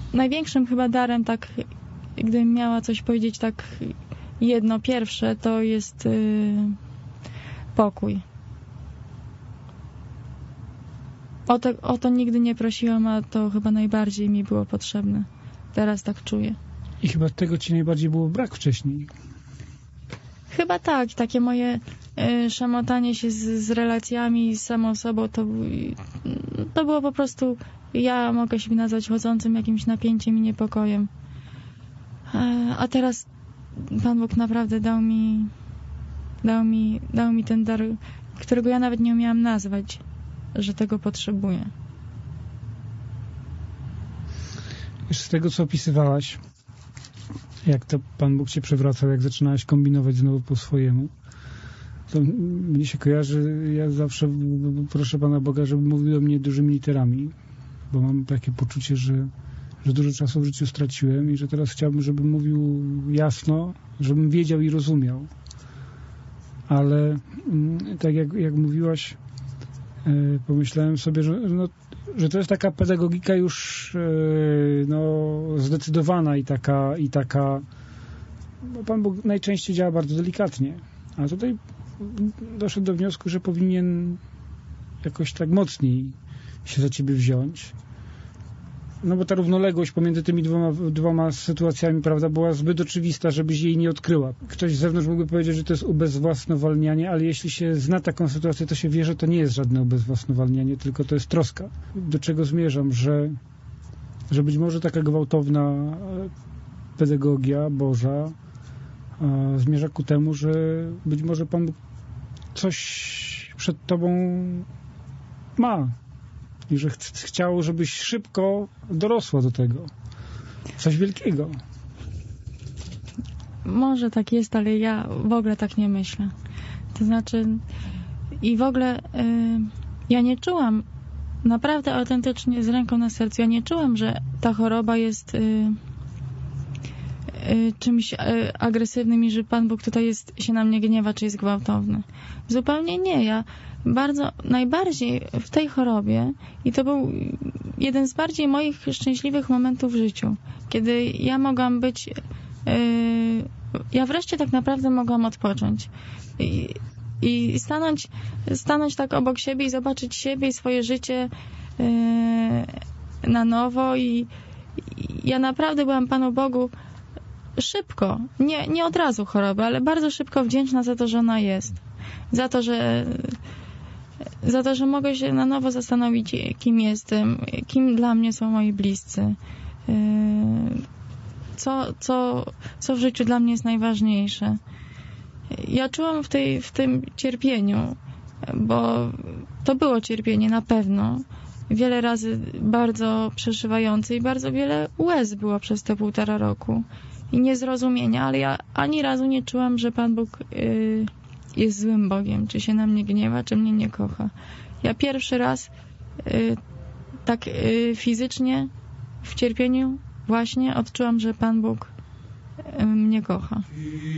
największym chyba darem, tak gdybym miała coś powiedzieć tak jedno pierwsze, to jest pokój. O to nigdy nie prosiłam, a to chyba najbardziej mi było potrzebne. Teraz tak czuję. I chyba tego ci najbardziej było brak wcześniej. Chyba tak. Takie moje szamotanie się z relacjami, z samą sobą, to było po prostu, ja mogę się nazwać chodzącym jakimś napięciem i niepokojem. A teraz Pan Bóg naprawdę dał mi ten dar, którego ja nawet nie umiałam nazwać, że tego potrzebuję. Z tego, co opisywałaś, jak to Pan Bóg cię przewracał, jak zaczynałaś kombinować znowu po swojemu, to mnie się kojarzy, ja zawsze proszę Pana Boga, żeby mówił do mnie dużymi literami, bo mam takie poczucie, że dużo czasu w życiu straciłem i że teraz chciałbym, żeby mówił jasno, żebym wiedział i rozumiał. Ale tak jak mówiłaś, pomyślałem sobie, że to jest taka pedagogika już zdecydowana i taka bo Pan Bóg najczęściej działa bardzo delikatnie, a tutaj doszedł do wniosku, że powinien jakoś tak mocniej się za ciebie wziąć. No bo ta równoległość pomiędzy tymi dwoma sytuacjami, prawda, była zbyt oczywista, żebyś jej nie odkryła. Ktoś z zewnątrz mógłby powiedzieć, że to jest ubezwłasnowolnianie, ale jeśli się zna taką sytuację, to się wie, że to nie jest żadne ubezwłasnowolnianie, tylko to jest troska. Do czego zmierzam, że być może taka gwałtowna pedagogia Boża zmierza ku temu, że być może Pan Bóg coś przed tobą ma. I że chciał, żebyś szybko dorosła do tego. Coś wielkiego. Może tak jest, ale ja w ogóle tak nie myślę. To znaczy i w ogóle ja nie czułam naprawdę autentycznie z ręką na sercu, ja nie czułam, że ta choroba jest czymś agresywnym i że Pan Bóg tutaj się na mnie gniewa, czy jest gwałtowny. Zupełnie nie. Ja najbardziej w tej chorobie, i to był jeden z bardziej moich szczęśliwych momentów w życiu, kiedy ja mogłam być, ja wreszcie tak naprawdę mogłam odpocząć i stanąć tak obok siebie i zobaczyć siebie i swoje życie na nowo i ja naprawdę byłam Panu Bogu szybko, nie od razu choroby, ale bardzo szybko wdzięczna za to, że ona jest. Za to, że mogę się na nowo zastanowić, kim jestem, kim dla mnie są moi bliscy, co w życiu dla mnie jest najważniejsze. Ja czułam w tym cierpieniu, bo to było cierpienie na pewno, wiele razy bardzo przeszywające i bardzo wiele łez było przez te 1,5 roku i niezrozumienia, ale ja ani razu nie czułam, że Pan Bóg jest złym Bogiem, czy się na mnie gniewa, czy mnie nie kocha. Ja pierwszy raz tak fizycznie w cierpieniu właśnie odczułam, że Pan Bóg mnie kocha.